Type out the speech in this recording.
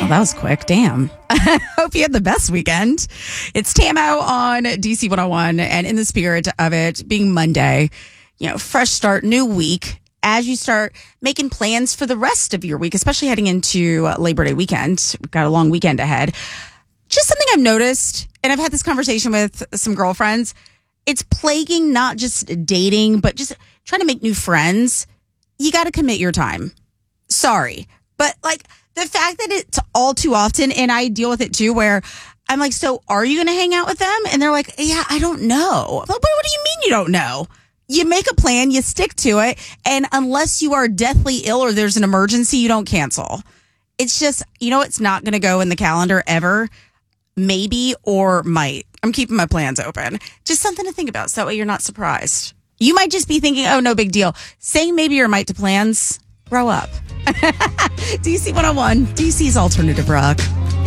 Well, that was quick. Damn. Hope you had the best weekend. It's Tamo on DC 101. And in the spirit of it being Monday, fresh start, new week, as you start making plans for the rest of your week, especially heading into Labor Day weekend. We've got a long weekend ahead. Just something I've noticed, and I've had this conversation with some girlfriends. It's plaguing not just dating, but just trying to make new friends. You got to commit your time. Sorry. But the fact that it's all too often, and I deal with it too, where I'm like, so are you going to hang out with them? And they're like, yeah, I don't know. Like, what do you mean you don't know? You make a plan, you stick to it, and unless you are deathly ill or there's an emergency, you don't cancel. It's just, it's not going to go in the calendar ever. Maybe or might. I'm keeping my plans open. Just something to think about, so that way you're not surprised. You might just be thinking, oh, no big deal. Saying maybe or might to plans, grow up. DC 101, DC's Alternative Rock.